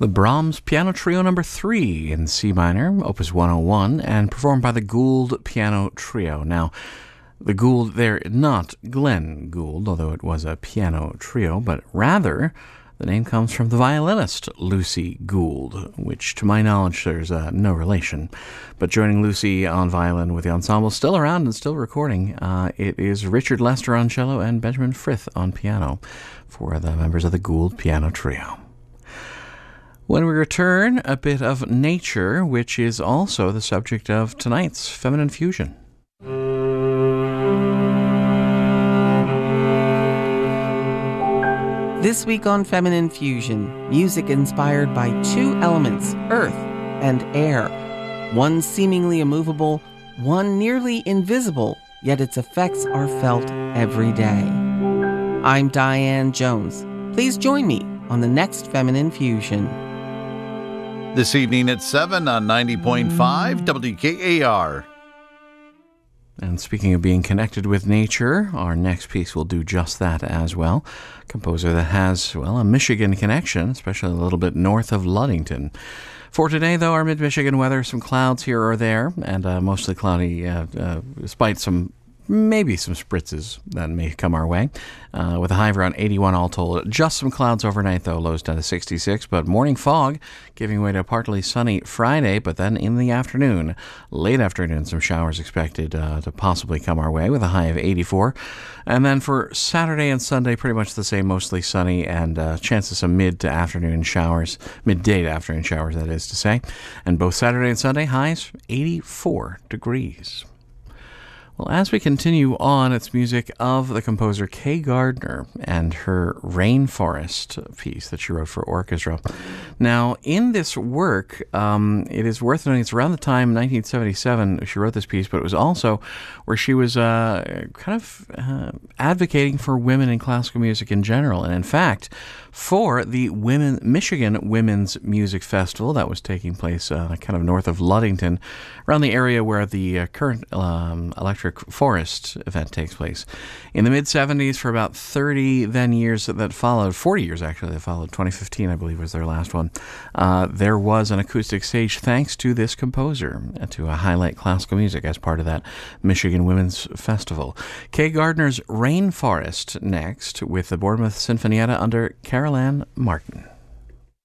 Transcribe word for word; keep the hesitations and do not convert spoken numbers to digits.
The Brahms Piano Trio number three in C minor, opus one oh one, and performed by the Gould Piano Trio. Now, the Gould, they're not Glenn Gould, although it was a piano trio, but rather the name comes from the violinist Lucy Gould, which to my knowledge there's uh, no relation. But joining Lucy on violin with the ensemble still around and still recording, uh, it is Richard Lester on cello and Benjamin Frith on piano for the members of the Gould Piano Trio. When we return, a bit of nature, which is also the subject of tonight's Feminine Fusion. This week on Feminine Fusion, music inspired by two elements, earth and air. One seemingly immovable, one nearly invisible, yet its effects are felt every day. I'm Diane Jones. Please join me on the next Feminine Fusion. This evening at seven on ninety point five W K A R. And speaking of being connected with nature, our next piece will do just that as well. A composer that has, well, a Michigan connection, especially a little bit north of Ludington. For today, though, our mid-Michigan weather, some clouds here or there, and uh, mostly cloudy, uh, uh, despite some maybe some spritzes that may come our way, uh, with a high of around eighty-one all told. Just some clouds overnight, though, lows down to sixty-six, but morning fog giving way to a partly sunny Friday, but then in the afternoon, late afternoon, some showers expected uh, to possibly come our way with a high of eighty-four. And then for Saturday and Sunday, pretty much the same, mostly sunny, and uh, chances of some mid to afternoon showers, midday to afternoon showers, that is to say. And both Saturday and Sunday, highs eighty-four degrees. Well, as we continue on, it's music of the composer Kay Gardner and her Rainforest piece that she wrote for orchestra. Now, in this work, um, it is worth noting it's around the time, nineteen seventy-seven, she wrote this piece, but it was also where she was uh, kind of uh, advocating for women in classical music in general. And in fact, for the Women Michigan Women's Music Festival that was taking place uh, kind of north of Ludington, around the area where the uh, current um, Electric Forest event takes place. In the mid-seventies, for about thirty then years that followed, forty years actually that followed, twenty fifteen I believe was their last one, uh, there was an acoustic stage thanks to this composer uh, to uh, highlight classical music as part of that Michigan Women's Festival. Kay Gardner's Rainforest next with the Bournemouth Sinfonietta under Carol Ann Martin.